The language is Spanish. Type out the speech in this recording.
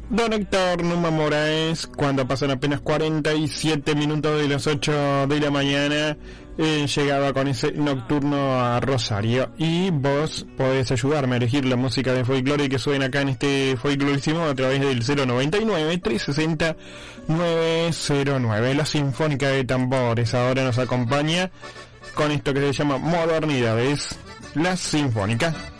Don Héctor Numa Moraes, cuando pasan apenas 47 minutos de las 8 de la mañana, llegaba con ese nocturno a Rosario. Y vos podés ayudarme a elegir la música de folclore que suena acá en este folclorísimo a través del 099-360-909. La Sinfónica de Tambores ahora nos acompaña con esto que se llama Modernidades, la Sinfónica.